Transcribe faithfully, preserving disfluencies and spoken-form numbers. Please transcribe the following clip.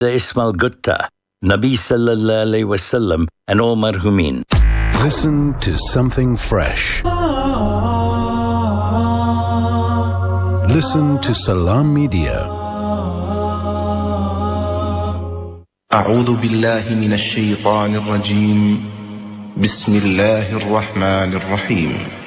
Ismail Gutta, Nabi Sallallahu Alaihi Wasallam, and all marhumin. Listen to something fresh. Listen to Salam Media. أعوذ بالله من الشيطان الرجيم. بسم الله الرحمن الرحيم.